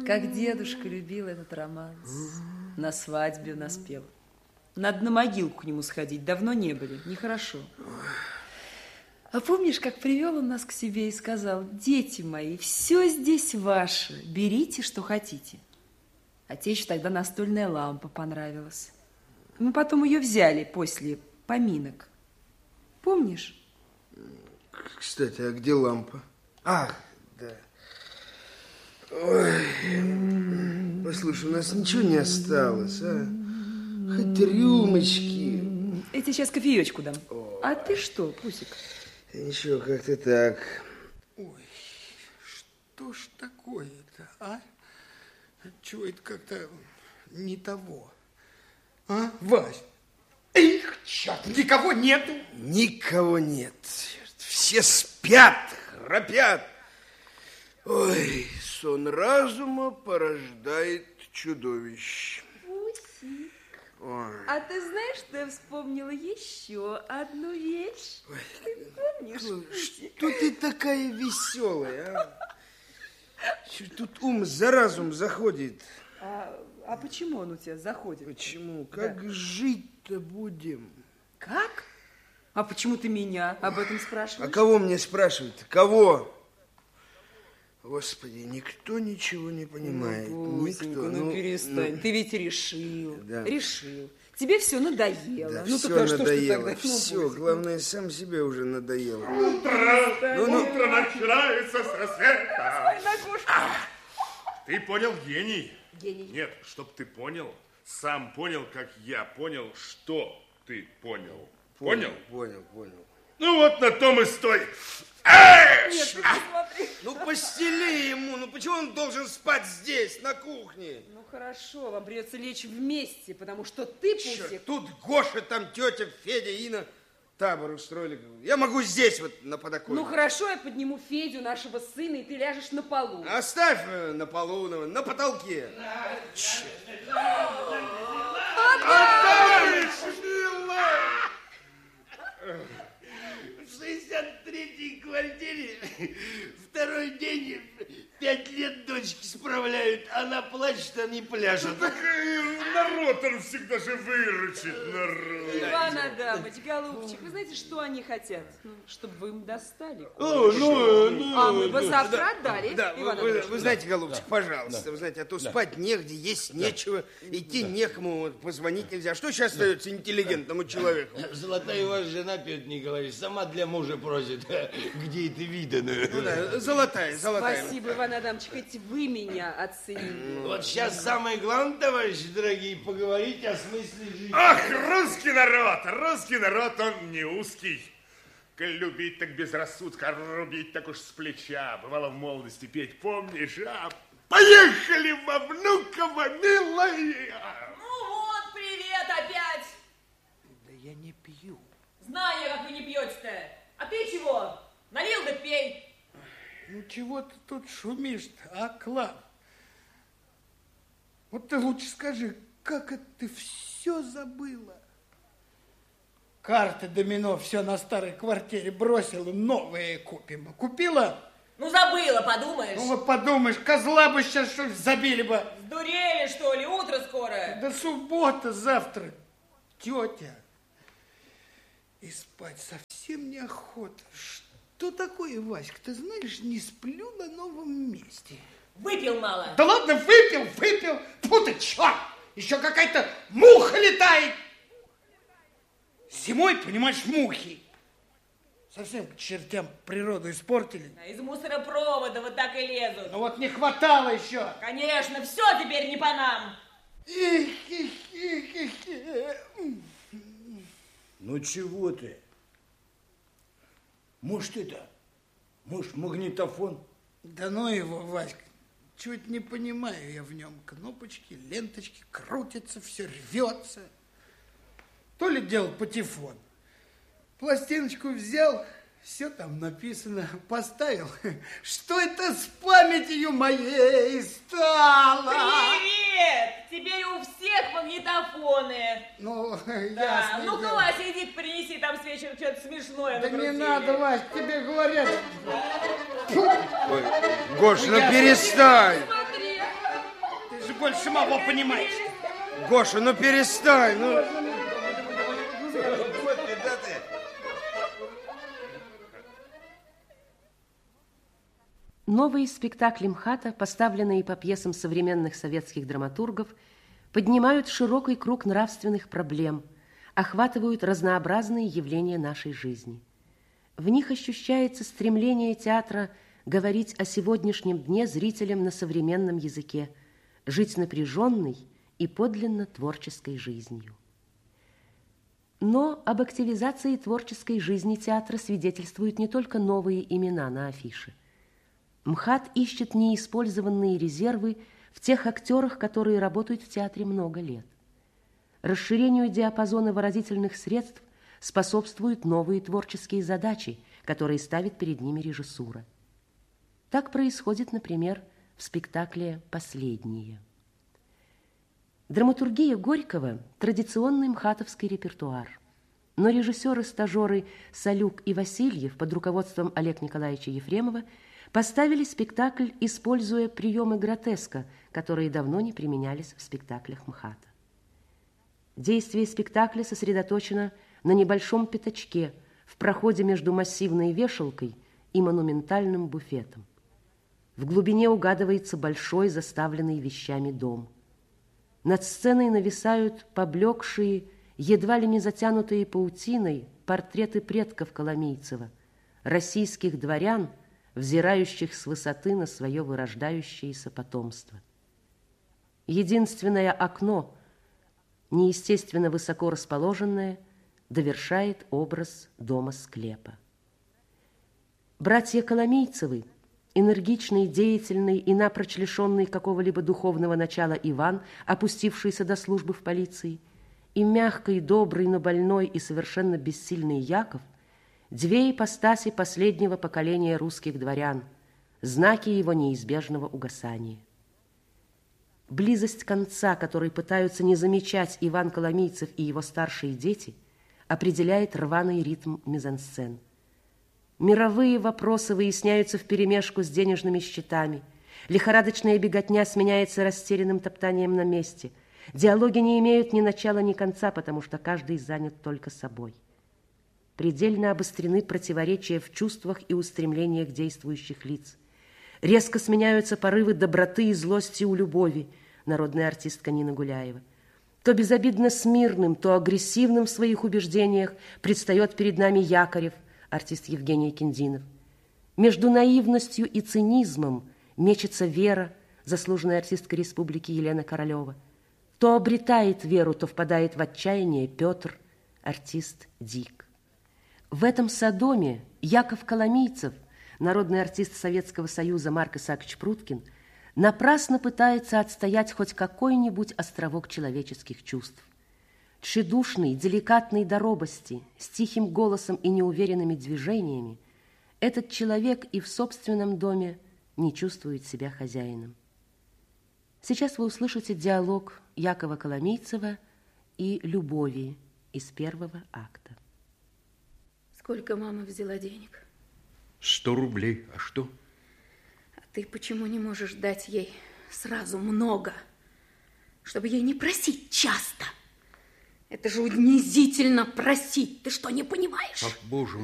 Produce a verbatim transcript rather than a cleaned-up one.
Как дедушка любил этот романс. На свадьбе у нас пел. Надо на могилку к нему сходить. Давно не были. Нехорошо. А помнишь, как привел он нас к себе и сказал: дети мои, все здесь ваше, берите, что хотите. Отече тогда настольная лампа понравилась. Мы потом ее взяли после поминок. Помнишь? Кстати, а где лампа? А, да. Ой, послушай, у нас ничего не осталось, а? Хоть рюмочки. Я тебе сейчас кофеечку дам. О. А ты что, Пусик? Ничего, как-то так. Ой, что ж такое-то, а? Чего это как-то не того? А, Вась? Эх, черт, никого нету? Никого нет. Все спят, храпят. Ой, сон разума порождает чудовищ. Пусик, ой. А ты знаешь, что я вспомнила еще одну вещь? Ой. Ты помнишь, Пусик? Что ты такая веселая, а? Тут ум за разум заходит. А, а почему он у тебя заходит? Почему? Как да. жить-то будем? Как? А почему ты меня об этом спрашиваешь? А кого мне спрашивать? Кого? Господи, никто ничего не понимает. Ну, Пусенька, никто. ну, ну перестань. Ну... Ты ведь решил. Да. Решил. Тебе все надоело. Да, ну, все так, а надоело. Что ж все, ну, главное, сам себе уже надоело. Утро, ну, ну... утро начинается с рассвета. А, ты понял, гений? Гений. Нет, чтоб ты понял, сам понял, как я понял, что ты понял. Понял? Понял, понял. Ну вот на том и стой. Нет, ну постели ему, ну почему он должен спать здесь, на кухне? Ну хорошо, вам придется лечь вместе, потому что ты, Пусик... Черт, тут Гоша, там тетя, Федя, Инна табор устроили. Я могу здесь вот на подоконнике. Ну хорошо, я подниму Федю, нашего сына, и ты ляжешь на полу. Оставь на полу, на, на потолке. В шестьдесят третьей квартире второй день пять лет дочки справляют. Она плачет, они пляшут. Так народ, он всегда же выручит, народ. Иван Адамыч, голубчик, вы знаете, что они хотят? Ну, чтобы вы им достали. О, ну, ну, а мы бы ну, завтра да, отдали, да, Иван вы, Адамыч. вы знаете, голубчик, да, пожалуйста, да, вы знаете, а то да, спать негде, есть да, нечего, идти да. некому, позвонить нельзя. Что сейчас остается интеллигентному человеку? Золотая ваша жена, Петр Николаевич, сама для мужа просит. Где это видано? Ну да, золотая, золотая. Спасибо, Иван Адамович, хоть вы меня оценили. Вот сейчас самое главное, товарищи дорогие, поговорить о смысле жизни. Ах, русский народ, русский народ, он не узкий. Коль любить так без рассудка, рубить так уж с плеча. Бывало в молодости петь, помнишь, а? Поехали во Внуково, милая! Ну вот, привет опять! Да я не пью. Знаю я, как вы не пьете-то. А ты чего? Налил да пей. Ну чего ты тут шумишь-то, а, Клав? Вот ты лучше скажи, как это ты все забыла? Карты, домино, все на старой квартире бросила, новые купим. Купила? Ну забыла, подумаешь. Ну вот подумаешь, козла бы сейчас что ли забили бы. Сдурели, что ли? Утро скоро. Да суббота завтра, тетя. И спать совсем неохота. Что такое, Васька? Ты знаешь, не сплю на новом месте. Выпил мало. Да ладно, выпил, выпил. Фу ты, черт! Еще какая-то муха летает. Зимой, понимаешь, мухи. Совсем к чертям природу испортили. А из мусоропровода вот так и лезут. Ну вот не хватало еще. Конечно, все теперь не по нам. Ну чего ты? Может это? Может магнитофон? Да ну его, Васька. Чуть не понимаю я в нем. Кнопочки, ленточки, крутятся, все рвется. То ли делал патефон. Пластиночку взял, все там написано, поставил. Что это с памятью моей стало? Привет! Теперь у всех магнитофоны. Ну, да. ясно. Ну-ка, Вася, иди принеси там с вечера что-то смешное. Да не надо, Вась, тебе говорят. Ой, Гош, ну перестань. Смотри. больше самого понимаешь. Гоша, ну перестань, ну... Новые спектакли МХАТа, поставленные по пьесам современных советских драматургов, поднимают широкий круг нравственных проблем, охватывают разнообразные явления нашей жизни. В них ощущается стремление театра говорить о сегодняшнем дне зрителям на современном языке, жить напряженной и подлинно творческой жизнью. Но об активизации творческой жизни театра свидетельствуют не только новые имена на афише. МХАТ ищет неиспользованные резервы в тех актерах, которые работают в театре много лет. Расширению диапазона выразительных средств способствуют новые творческие задачи, которые ставит перед ними режиссура. Так происходит, например, в спектакле «Последние». Драматургия Горького – традиционный мхатовский репертуар. Но режиссеры-стажеры Салюк и Васильев под руководством Олега Николаевича Ефремова поставили спектакль, используя приемы гротеска, которые давно не применялись в спектаклях МХАТа. Действие спектакля сосредоточено на небольшом пятачке в проходе между массивной вешалкой и монументальным буфетом. В глубине угадывается большой, заставленный вещами дом. Над сценой нависают поблекшие, едва ли не затянутые паутиной, портреты предков Коломийцева, российских дворян, взирающих с высоты на свое вырождающееся потомство. Единственное окно, неестественно высоко расположенное, довершает образ дома-склепа. Братья Коломийцевы, энергичный, деятельный и напрочь лишенный какого-либо духовного начала Иван, опустившийся до службы в полиции, и мягкий, добрый, но больной и совершенно бессильный Яков – две ипостаси последнего поколения русских дворян, знаки его неизбежного угасания. Близость конца, который пытаются не замечать Иван Коломийцев и его старшие дети, определяет рваный ритм мизансцен. Мировые вопросы выясняются вперемешку с денежными счетами, лихорадочная беготня сменяется растерянным топтанием на месте, диалоги не имеют ни начала, ни конца, потому что каждый занят только собой. Предельно обострены противоречия в чувствах и устремлениях действующих лиц. Резко сменяются порывы доброты и злости у любови, народная артистка Нина Гуляева. То безобидно смирным, то агрессивным в своих убеждениях предстает перед нами Якорев, артист Евгений Киндинов. Между наивностью и цинизмом мечется Вера, заслуженная артистка республики Елена Королева. То обретает веру, то впадает в отчаяние Петр, артист Дик. В этом Содоме Яков Коломийцев, народный артист Советского Союза Марк Исаакович Пруткин, напрасно пытается отстоять хоть какой-нибудь островок человеческих чувств. Тщедушный, деликатный до робости, с тихим голосом и неуверенными движениями, этот человек и в собственном доме не чувствует себя хозяином. Сейчас вы услышите диалог Якова Коломийцева и Любови из первого акта. Сколько мама взяла денег? Сто рублей. А что? А ты почему не можешь дать ей сразу много, чтобы ей не просить часто? Это же унизительно просить. Ты что, не понимаешь? Ах, боже мой.